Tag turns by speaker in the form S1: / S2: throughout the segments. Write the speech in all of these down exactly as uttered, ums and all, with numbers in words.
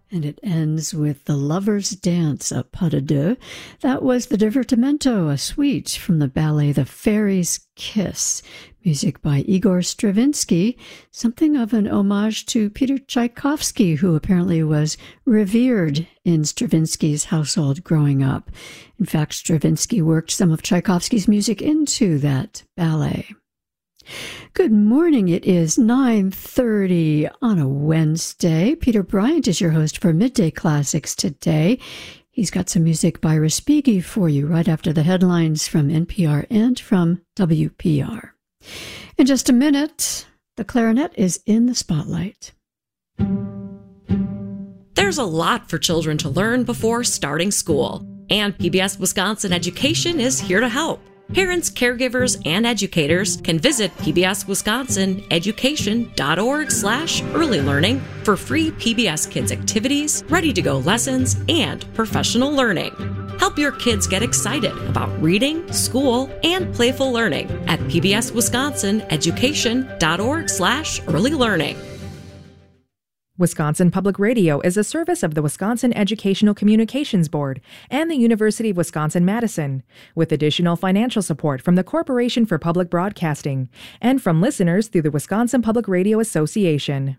S1: And it ends with The Lover's Dance, a pas de deux. That was the Divertimento, a suite from the ballet The Fairy's Kiss. Music by Igor Stravinsky, something of an homage to Peter Tchaikovsky, who apparently was revered in Stravinsky's household growing up. In fact, Stravinsky worked some of Tchaikovsky's music into that ballet. Good morning. It is nine thirty on a Wednesday. Peter Bryant is your host for Midday Classics today. He's got some music by Respighi for you right after the headlines from N P R and from W P R. In just a minute, the clarinet is in the spotlight.
S2: There's a lot for children to learn before starting school, and P B S Wisconsin Education is here to help. Parents, caregivers, and educators can visit pbswisconsineducation.org slash early learning for free P B S Kids activities, ready-to-go lessons, and professional learning. Help your kids get excited about reading, school, and playful learning at pbswisconsineducation.org slash early learning.
S3: Wisconsin Public Radio is a service of the Wisconsin Educational Communications Board and the University of Wisconsin-Madison, with additional financial support from the Corporation for Public Broadcasting and from listeners through the Wisconsin Public Radio Association.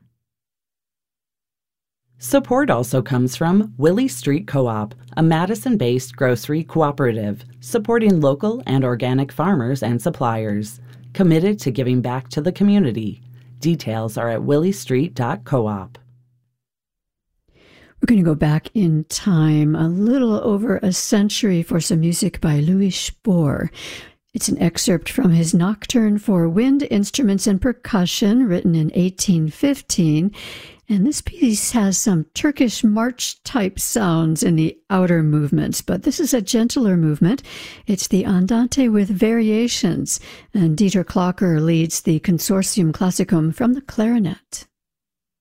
S4: Support also comes from Willie Street Co-op, a Madison-based grocery cooperative supporting local and organic farmers and suppliers, committed to giving back to the community. Details are at willie street dot coop.
S1: We're going to go back in time a little over a century for some music by Louis Spohr. It's an excerpt from his Nocturne for Wind Instruments and Percussion, written in eighteen fifteen. And this piece has some Turkish march-type sounds in the outer movements, but this is a gentler movement. It's the Andante with variations, and Dieter Klocker leads the Consortium Classicum from the clarinet.